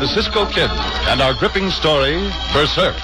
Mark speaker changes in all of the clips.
Speaker 1: the Cisco Kid and our gripping story, Berserk.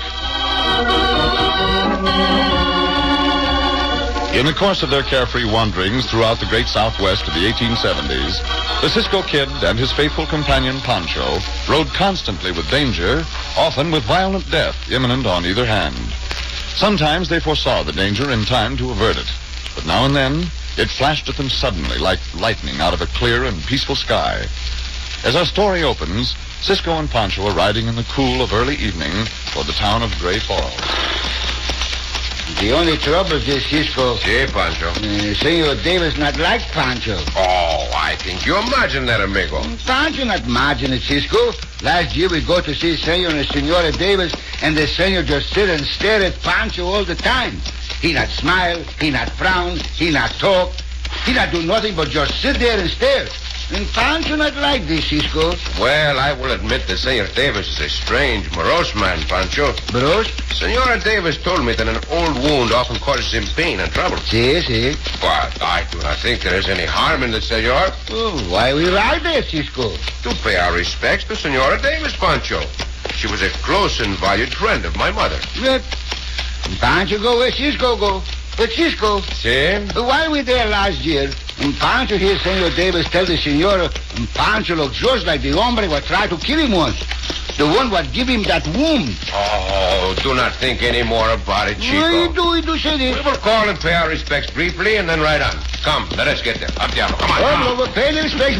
Speaker 1: In the course of their carefree wanderings throughout the great Southwest of the 1870s, the Cisco Kid and his faithful companion Pancho rode constantly with danger, often with violent death imminent on either hand. Sometimes they foresaw the danger in time to avert it, but now and then it flashed at them suddenly like lightning out of a clear and peaceful sky. As our story opens, Cisco and Pancho are riding in the cool of early evening toward the town of Gray Falls.
Speaker 2: The only trouble is, Cisco.
Speaker 3: Si, Pancho.
Speaker 2: Senor Davis not like Pancho.
Speaker 3: Oh, I think you imagine that, amigo.
Speaker 2: Pancho not imagine it, Cisco. Last year we go to see Senor and Senora Davis, and the Senor just sit and stare at Pancho all the time. He not smile, he not frown, he not talk. He not do nothing but just sit there and stare. And Pancho not like this, Cisco.
Speaker 3: Well, I will admit that Senor Davis is a strange, morose man, Pancho.
Speaker 2: Bros?
Speaker 3: Senora Davis told me that an old wound often causes him pain and trouble.
Speaker 2: Si.
Speaker 3: But I do not think there is any harm in it, Senor.
Speaker 2: Oh, why we ride there, Cisco?
Speaker 3: To pay our respects to Senora Davis, Pancho. She was a close and valued friend of my mother.
Speaker 2: Yep. Pancho go where Cisco go. But Cisco,
Speaker 3: Si?
Speaker 2: while we there last year, and Pancho hear Senor Davis tell the Senora, and Pancho looks just like the hombre what tried to kill him once. The one what give him that wound.
Speaker 3: Oh, do not think any more about it, Chico.
Speaker 2: We do say this.
Speaker 3: We will call and pay our respects briefly and then ride on. Come, let us get there. Up, Diablo. Come on.
Speaker 2: Pay the respects